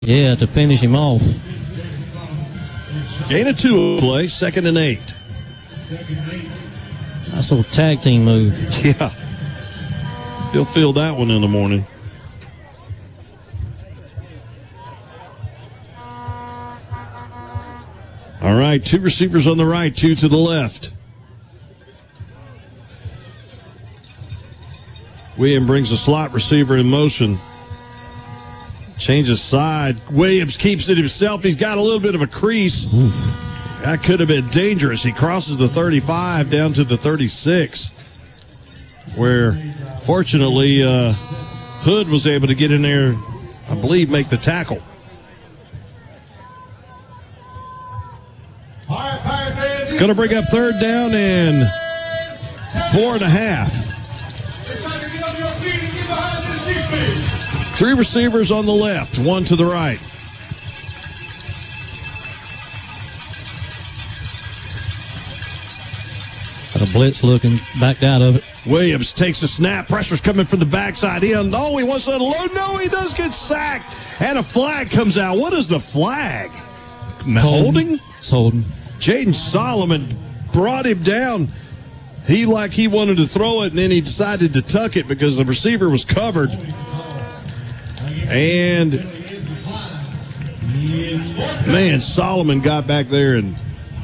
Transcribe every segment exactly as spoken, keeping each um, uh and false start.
Yeah, to finish him off. Gain of two play, second and eight. Nice little tag team move. Yeah. He'll feel that one in the morning. All right, two receivers on the right, two to the left. Williams brings a slot receiver in motion. Changes side. Williams keeps it himself. He's got a little bit of a crease. Oof. That could have been dangerous. He crosses the thirty-five down to the thirty-six, where fortunately uh, Hood was able to get in there, I believe, make the tackle. Going to bring up third down and four and a half. Three receivers on the left, one to the right. Got a blitz looking, backed out of it. Williams takes a snap. Pressure's coming from the backside. He, oh, he wants to unload. No, he does get sacked. And a flag comes out. What is the flag? Holding? It's holding. Jaden Solomon brought him down. He like he wanted to throw it, and then he decided to tuck it because the receiver was covered. And, man, Solomon got back there and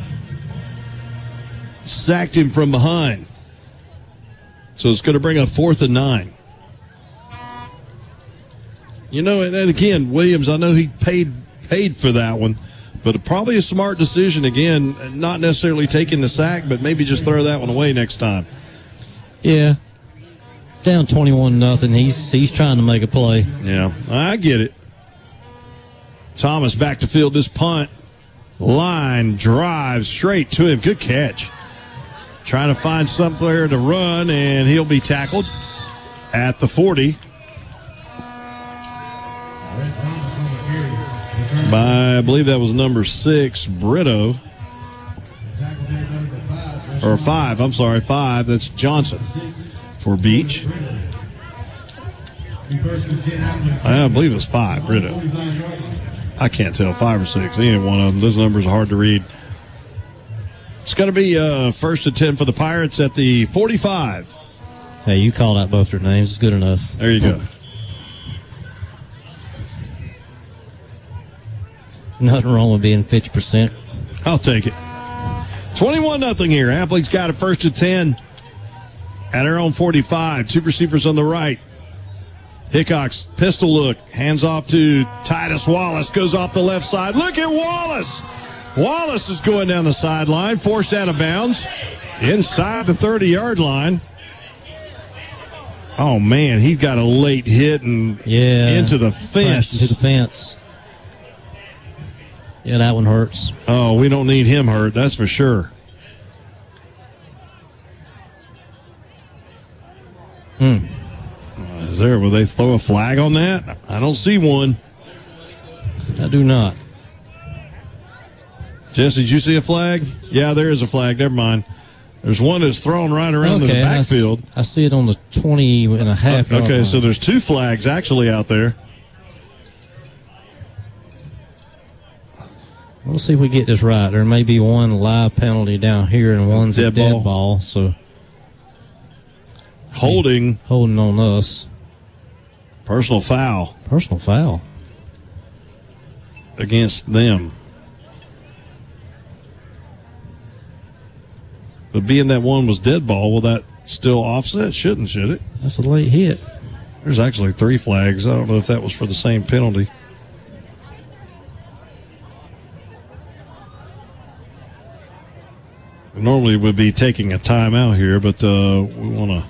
sacked him from behind. So it's going to bring up fourth and nine. You know, and, and again, Williams, I know he paid paid for that one, but probably a smart decision, again, not necessarily taking the sack, but maybe just throw that one away next time. Yeah. Down twenty-one nothing. He's he's trying to make a play. Yeah, I get it. Thomas back to field this punt. Line drives straight to him. Good catch. Trying to find somewhere to run, and he'll be tackled at the forty. By, I believe that was number six, Brito. Or five, I'm sorry, five. That's Johnson for Beach. I believe it's five, Brito. I can't tell, five or six. He ain't one of them. Those numbers are hard to read. It's going to be uh, first and ten for the Pirates at the forty-five. Hey, you called out both their names. It's good enough. There you go. Nothing wrong with being fifty percent. I'll take it. twenty-one nothing here. Apple's got it first and ten at our own forty-five. Two receivers on the right. Hickox, pistol look, hands off to Titus Wallace, goes off the left side. Look at Wallace. Wallace is going down the sideline, forced out of bounds, inside the thirty-yard line. Oh, man, he got a late hit and yeah, into the fence. Into the fence. Yeah, that one hurts. Oh, we don't need him hurt, that's for sure. Hmm. Uh, is there, will they throw a flag on that? I don't see one. I do not. Jesse, did you see a flag? Yeah, there is a flag. Never mind. There's one that's thrown right around okay, the backfield. I, I see it on the twenty and a half. Uh, okay, line. so there's two flags actually out there. We'll see if we get this right. There may be one live penalty down here and one's dead a dead ball. ball. So holding, holding on us. Personal foul. Personal foul against them. But being that one was dead ball, will that still offset? Shouldn't, should it? That's a late hit. There's actually three flags. I don't know if that was for the same penalty. Normally we'd be taking a timeout here, but uh, we want to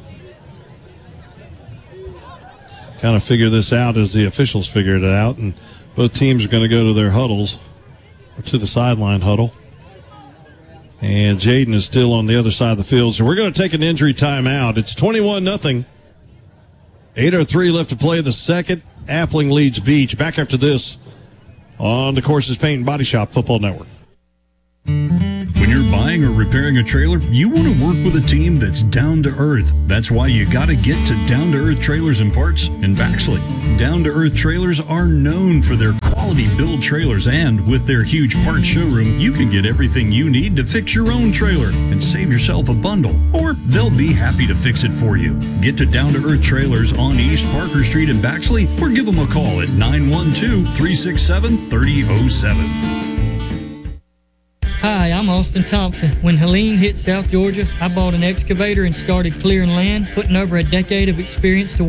kind of figure this out as the officials figure it out. And both teams are going to go to their huddles, or to the sideline huddle. And Jaden is still on the other side of the field. So we're going to take an injury timeout. It's twenty-one nothing. eight oh three left to play the second. Appling leads Beach. Back after this on the Courses Paint and Body Shop Football Network. When When you're buying or repairing a trailer, you want to work with a team that's down to earth. That's why you got to get to Down to Earth Trailers and Parts in Baxley. Down to Earth Trailers are known for their quality build trailers, and with their huge parts showroom, you can get everything you need to fix your own trailer and save yourself a bundle, or they'll be happy to fix it for you. Get to Down to Earth Trailers on East Parker Street in Baxley, or give them a call at nine one two, three six seven, three zero zero seven. Hi, I'm Austin Thompson. When Helene hit South Georgia, I bought an excavator and started clearing land, putting over a decade of experience to